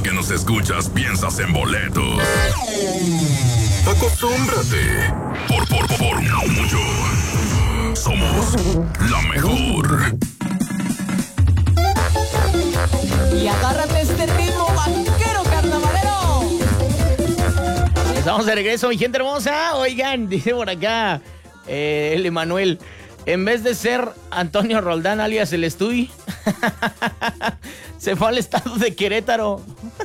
que nos escuchas piensas en boletos. Acostúmbrate. Por mucho. Somos la mejor. Y agárrate este ritmo vaquero carnavalero. Estamos de regreso, mi gente hermosa. Oigan, dice por acá el Emanuel, en vez de ser Antonio Roldán alias el Estuy, se fue al estado de Querétaro.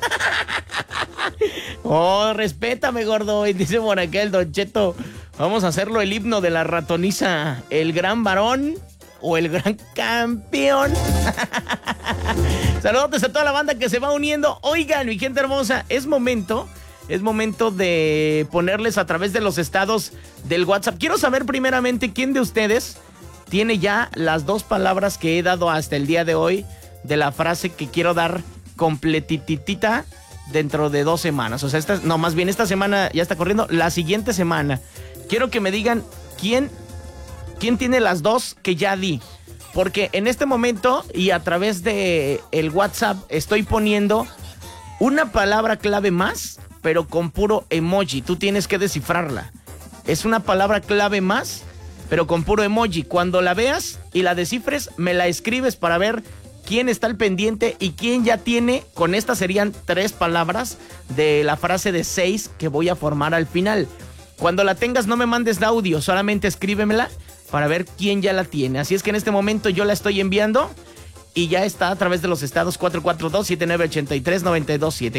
Oh, respétame, gordo. Y dice por acá el Don Cheto, vamos a hacerlo el himno de la ratoniza, el gran varón o el gran campeón. Saludos a toda la banda que se va uniendo. Oigan, mi gente hermosa, es momento de ponerles a través de los estados del WhatsApp. Quiero saber primeramente quién de ustedes tiene ya las dos palabras que he dado hasta el día de hoy de la frase que quiero dar completitita dentro de 2 semanas. O sea, más bien esta semana ya está corriendo. La siguiente semana quiero que me digan quién tiene las dos que ya di. Porque en este momento y a través de el WhatsApp estoy poniendo una palabra clave más, pero con puro emoji. Tú tienes que descifrarla. Es una palabra clave más, pero con puro emoji. Cuando la veas y la descifres, me la escribes para ver quién está al pendiente y quién ya tiene. Con estas serían 3 palabras de la frase de 6 que voy a formar al final. Cuando la tengas, no me mandes de audio, solamente escríbemela para ver quién ya la tiene. Así es que en este momento yo la estoy enviando y ya está a través de los estados 442-7983-927.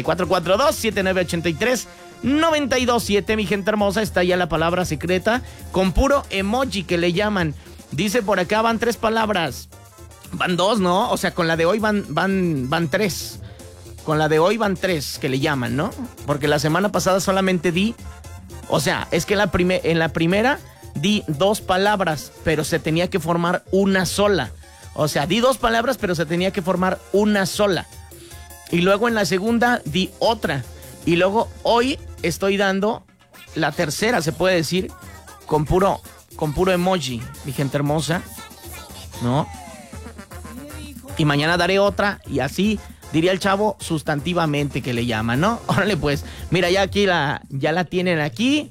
442-7983-927, mi gente hermosa. Está ya la palabra secreta con puro emoji que le llaman. Dice por acá, van 3 palabras. Van 2, ¿no? O sea, con la de hoy van 3. Con la de hoy van 3 que le llaman, ¿no? Porque la semana pasada solamente di... O sea, es que en la primera di 2 palabras, pero se tenía que formar una sola. O sea, di 2 palabras, pero se tenía que formar una sola. Y luego en la segunda di otra. Y luego hoy estoy dando la tercera, se puede decir, con puro emoji, mi gente hermosa, ¿no? Y mañana daré otra y así diría el chavo sustantivamente que le llama, ¿no? Órale pues, mira, ya la tienen aquí.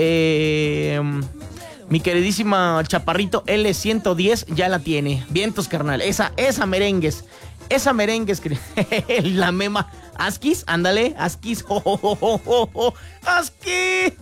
Mi queridísima Chaparrito L110 ya la tiene. Vientos, carnal. Esa merengues. La mema. Askis, ándale. Askis. Askis.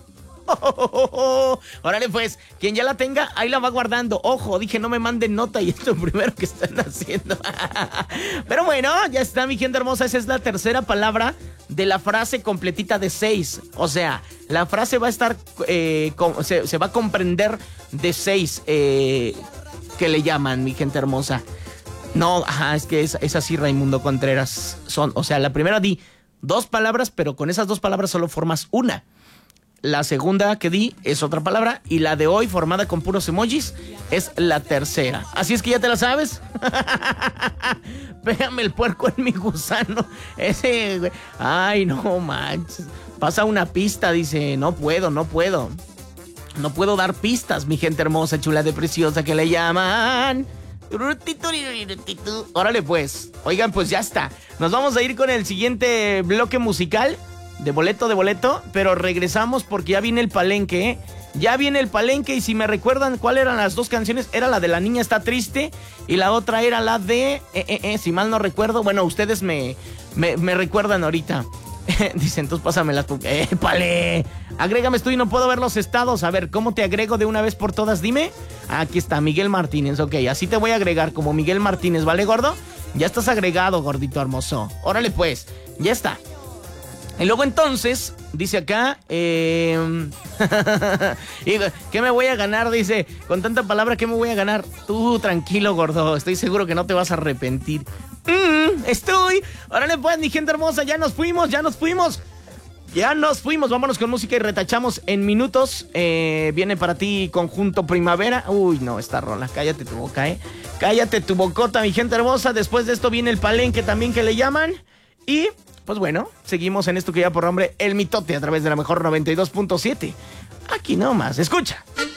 Órale pues, quien ya la tenga, ahí la va guardando. Ojo, dije no me manden nota y es lo primero que están haciendo. Pero bueno, ya está, mi gente hermosa. Esa es la tercera palabra de la frase completita de 6. O sea, la frase va a estar se va a comprender de 6 que le llaman, mi gente hermosa. No, es que es así, Raimundo Contreras. O sea, la primera di 2 palabras, pero con esas 2 palabras solo formas una. La segunda que di es otra palabra y la de hoy, formada con puros emojis, es la tercera. Así es que ya te la sabes. Pégame el puerco en mi gusano. Ese, güey. Ay, no manches. Pasa una pista, dice. No puedo. No puedo dar pistas, mi gente hermosa, chula de preciosa que le llaman. Órale pues. Oigan, pues ya está. Nos vamos a ir con el siguiente bloque musical. De boleto, pero regresamos porque ya viene el palenque, ¿eh? Ya viene el palenque y si me recuerdan cuáles eran las 2 canciones, era la de La Niña Está Triste y la otra era la de, si mal no recuerdo, bueno, ustedes me recuerdan ahorita. Dicen, entonces pásamelas tú. ¡Pale! Agrégame tú y no puedo ver los estados. A ver, ¿cómo te agrego de una vez por todas? Dime. Aquí está, Miguel Martínez, ok, así te voy a agregar como Miguel Martínez, ¿vale, gordo? Ya estás agregado, gordito hermoso. Órale pues, ya está. Y luego entonces, dice acá, ¿qué me voy a ganar? Dice, con tanta palabra, ¿qué me voy a ganar? Tú, tranquilo, gordo, estoy seguro que no te vas a arrepentir. Órale pues, mi gente hermosa, ya nos fuimos. Vámonos con música y retachamos en minutos. Viene para ti Conjunto Primavera. Uy, no, esta rola, cállate tu boca, cállate tu bocota, mi gente hermosa. Después de esto viene el palenque también que le llaman. Y... pues bueno, seguimos en esto que ya por nombre El Mitote a través de la mejor 92.7. Aquí nomás, escucha.